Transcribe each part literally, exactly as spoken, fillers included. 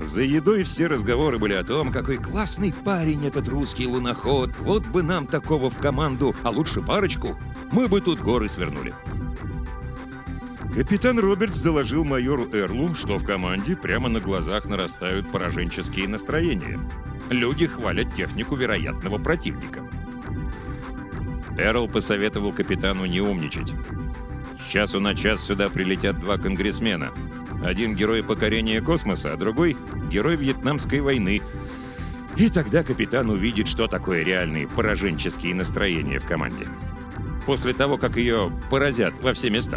За едой все разговоры были о том, какой классный парень этот русский луноход. Вот бы нам такого в команду, а лучше парочку. Мы бы тут горы свернули. Капитан Робертс доложил майору Эрлу, что в команде прямо на глазах нарастают пораженческие настроения. Люди хвалят технику вероятного противника. Эрл посоветовал капитану не умничать. С часу на час сюда прилетят два конгрессмена. Один герой покорения космоса, а другой — герой Вьетнамской войны. И тогда капитан увидит, что такое реальные пораженческие настроения в команде. После того, как ее поразят во все места.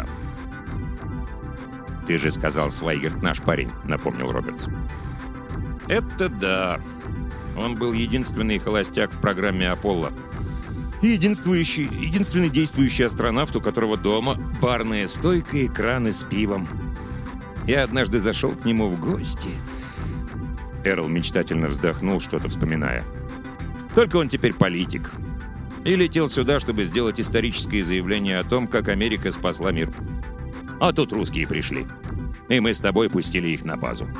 «Ты же сказал, Свайгерт наш парень», — напомнил Робертс. «Это да. Он был единственный холостяк в программе «Аполло». Единствующий, единственный действующий астронавт, у которого дома барная стойка и краны с пивом. Я однажды зашел к нему в гости». Эрл мечтательно вздохнул, что-то вспоминая. «Только он теперь политик. И летел сюда, чтобы сделать историческое заявление о том, как Америка спасла мир. А тут русские пришли. И мы с тобой пустили их на базу».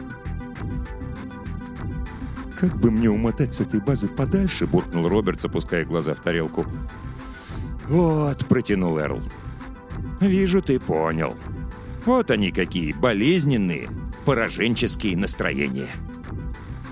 «Как бы мне умотать с этой базы подальше?» — буркнул Робертс, опуская глаза в тарелку. «Вот», — протянул Эрл. «Вижу, ты понял. Вот они какие болезненные, пораженческие настроения».